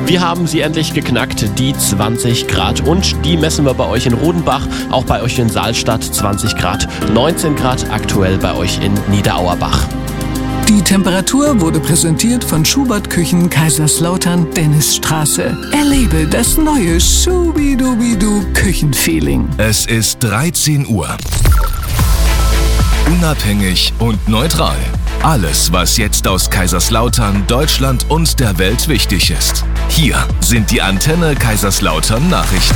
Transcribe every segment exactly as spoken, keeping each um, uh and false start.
Wir haben sie endlich geknackt, die zwanzig Grad. Und die messen wir bei euch in Rodenbach, auch bei euch in Saalstadt zwanzig Grad. neunzehn Grad aktuell bei euch in Niederauerbach. Die Temperatur wurde präsentiert von Schubert Küchen Kaiserslautern Dennisstraße. Erlebe das neue Schubidubidu Küchenfeeling. Es ist dreizehn Uhr. Unabhängig und neutral. Alles, was jetzt aus Kaiserslautern, Deutschland und der Welt wichtig ist. Hier sind die Antenne Kaiserslautern Nachrichten.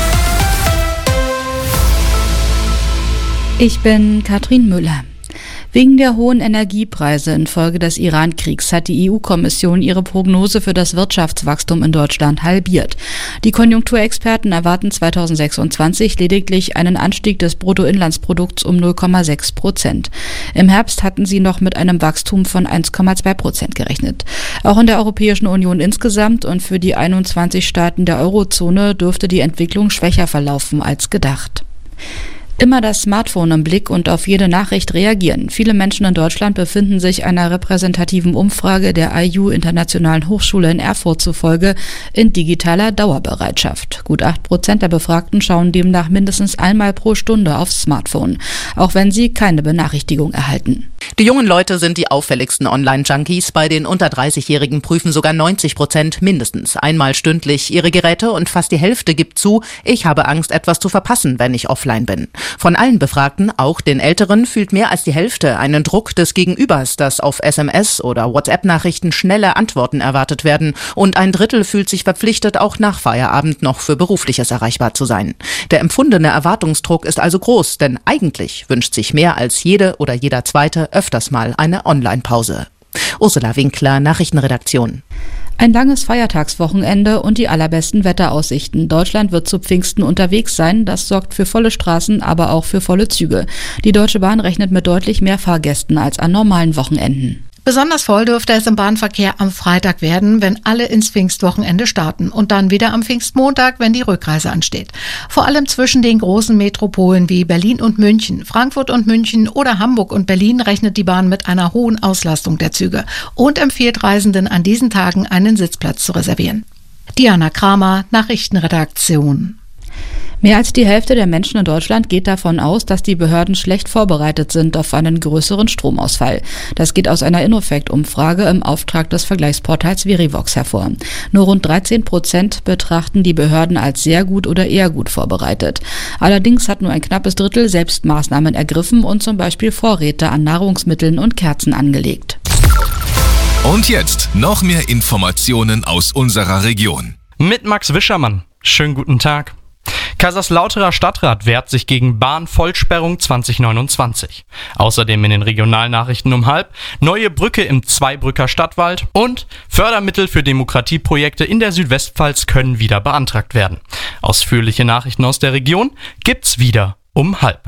Ich bin Katrin Müller. Wegen der hohen Energiepreise infolge des Iran-Kriegs hat die E U-Kommission ihre Prognose für das Wirtschaftswachstum in Deutschland halbiert. Die Konjunkturexperten erwarten zweitausendsechsundzwanzig lediglich einen Anstieg des Bruttoinlandsprodukts um null Komma sechs Prozent. Im Herbst hatten sie noch mit einem Wachstum von eins Komma zwei Prozent gerechnet. Auch in der Europäischen Union insgesamt und für die einundzwanzig Staaten der Eurozone dürfte die Entwicklung schwächer verlaufen als gedacht. Immer das Smartphone im Blick und auf jede Nachricht reagieren. Viele Menschen in Deutschland befinden sich einer repräsentativen Umfrage der I U Internationalen Hochschule in Erfurt zufolge in digitaler Dauerbereitschaft. Gut acht Prozent der Befragten schauen demnach mindestens einmal pro Stunde aufs Smartphone, auch wenn sie keine Benachrichtigung erhalten. Die jungen Leute sind die auffälligsten Online-Junkies. Bei den unter dreißigjährigen prüfen sogar neunzig Prozent mindestens einmal stündlich ihre Geräte und fast die Hälfte gibt zu, ich habe Angst, etwas zu verpassen, wenn ich offline bin. Von allen Befragten, auch den Älteren, fühlt mehr als die Hälfte einen Druck des Gegenübers, dass auf S M S oder WhatsApp-Nachrichten schnelle Antworten erwartet werden. Und ein Drittel fühlt sich verpflichtet, auch nach Feierabend noch für Berufliches erreichbar zu sein. Der empfundene Erwartungsdruck ist also groß, denn eigentlich wünscht sich mehr als jede oder jeder Zweite öfters mal eine Online-Pause. Ursula Winkler, Nachrichtenredaktion. Ein langes Feiertagswochenende und die allerbesten Wetteraussichten. Deutschland wird zu Pfingsten unterwegs sein. Das sorgt für volle Straßen, aber auch für volle Züge. Die Deutsche Bahn rechnet mit deutlich mehr Fahrgästen als an normalen Wochenenden. Besonders voll dürfte es im Bahnverkehr am Freitag werden, wenn alle ins Pfingstwochenende starten und dann wieder am Pfingstmontag, wenn die Rückreise ansteht. Vor allem zwischen den großen Metropolen wie Berlin und München, Frankfurt und München oder Hamburg und Berlin rechnet die Bahn mit einer hohen Auslastung der Züge und empfiehlt Reisenden an diesen Tagen einen Sitzplatz zu reservieren. Diana Kramer, Nachrichtenredaktion. Mehr als die Hälfte der Menschen in Deutschland geht davon aus, dass die Behörden schlecht vorbereitet sind auf einen größeren Stromausfall. Das geht aus einer Innofect-Umfrage im Auftrag des Vergleichsportals Verivox hervor. Nur rund dreizehn Prozent betrachten die Behörden als sehr gut oder eher gut vorbereitet. Allerdings hat nur ein knappes Drittel selbst Maßnahmen ergriffen und zum Beispiel Vorräte an Nahrungsmitteln und Kerzen angelegt. Und jetzt noch mehr Informationen aus unserer Region. Mit Max Wischermann. Schönen guten Tag. Kaiserslauterer Stadtrat wehrt sich gegen Bahnvollsperrung zwanzig neunundzwanzig. Außerdem in den Regionalnachrichten um halb neue Brücke im Zweibrücker Stadtwald und Fördermittel für Demokratieprojekte in der Südwestpfalz können wieder beantragt werden. Ausführliche Nachrichten aus der Region gibt's wieder um halb.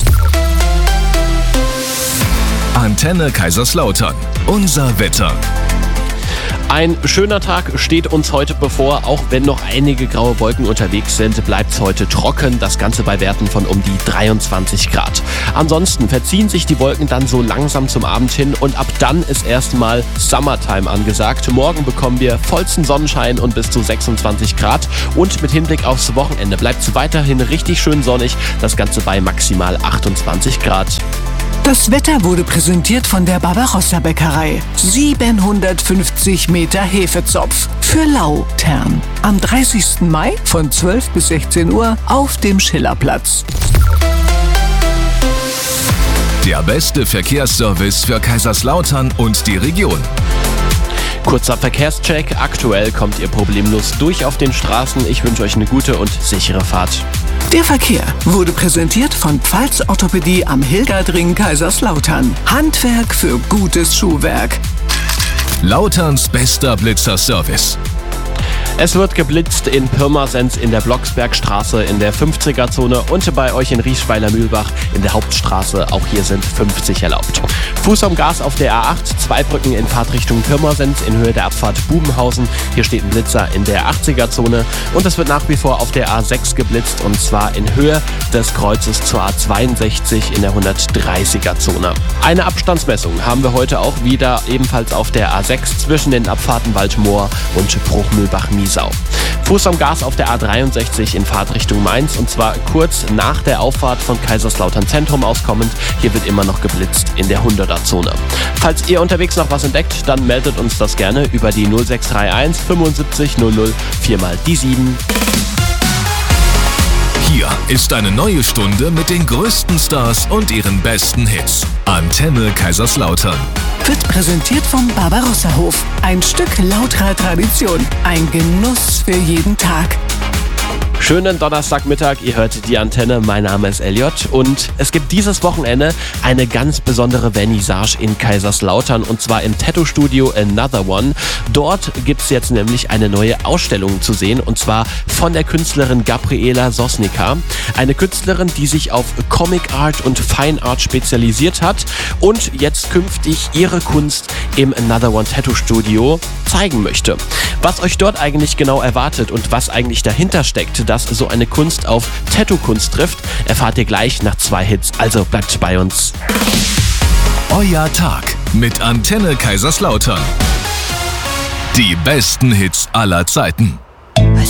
Antenne Kaiserslautern. Unser Wetter. Ein schöner Tag steht uns heute bevor, auch wenn noch einige graue Wolken unterwegs sind, bleibt es heute trocken, das Ganze bei Werten von um die dreiundzwanzig Grad. Ansonsten verziehen sich die Wolken dann so langsam zum Abend hin und ab dann ist erstmal Summertime angesagt. Morgen bekommen wir vollsten Sonnenschein und bis zu sechsundzwanzig Grad und mit Hinblick aufs Wochenende bleibt es weiterhin richtig schön sonnig, das Ganze bei maximal achtundzwanzig Grad. Das Wetter wurde präsentiert von der Barbarossa Bäckerei. siebenhundertfünfzig Meter Hefezopf für Lautern. Am dreißigsten Mai von zwölf bis sechzehn Uhr auf dem Schillerplatz. Der beste Verkehrsservice für Kaiserslautern und die Region. Kurzer Verkehrscheck. Aktuell kommt ihr problemlos durch auf den Straßen. Ich wünsche euch eine gute und sichere Fahrt. Der Verkehr wurde präsentiert von Pfalz Orthopädie am Hilgerdring Kaiserslautern. Handwerk für gutes Schuhwerk. Lauterns bester Blitzerservice. Es wird geblitzt in Pirmasens in der Blocksbergstraße in der fünfziger-Zone und bei euch in Riesschweiler-Mühlbach in der Hauptstraße. Auch hier sind fünfzig erlaubt. Fuß am Gas auf der A acht, Zweibrücken in Fahrtrichtung Pirmasens in Höhe der Abfahrt Bubenhausen. Hier steht ein Blitzer in der achtziger-Zone und es wird nach wie vor auf der A sechs geblitzt und zwar in Höhe des Kreuzes zur A zweiundsechzig in der hundertdreißiger-Zone. Eine Abstandsmessung haben wir heute auch wieder ebenfalls auf der A sechs zwischen den Abfahrten Waldmoor und Bruchmühlbach Niesau. Fuß am Gas auf der A dreiundsechzig in Fahrtrichtung Mainz und zwar kurz nach der Auffahrt von Kaiserslautern Zentrum auskommend. Hier wird immer noch geblitzt in der hunderter-Zone. Falls ihr unterwegs noch was entdeckt, dann meldet uns das gerne über die null sechs drei eins fünfundsiebzig null null vier mal die sieben. Hier ist eine neue Stunde mit den größten Stars und ihren besten Hits. Antenne Kaiserslautern. Wird präsentiert vom Barbarossa-Hof. Ein Stück lauterer Tradition. Ein Genuss für jeden Tag. Schönen Donnerstagmittag, ihr hört die Antenne, mein Name ist Elliot und es gibt dieses Wochenende eine ganz besondere Vernissage in Kaiserslautern und zwar im Tattoo-Studio Another One. Dort gibt es jetzt nämlich eine neue Ausstellung zu sehen und zwar von der Künstlerin Gabriela Sosnika. Eine Künstlerin, die sich auf Comic Art und Fine Art spezialisiert hat und jetzt künftig ihre Kunst im Another One Tattoo-Studio zeigen möchte. Was euch dort eigentlich genau erwartet und was eigentlich dahinter steckt, dass so eine Kunst auf Tattoo-Kunst trifft, erfahrt ihr gleich nach zwei Hits. Also bleibt bei uns. Euer Tag mit Antenne Kaiserslautern. Die besten Hits aller Zeiten.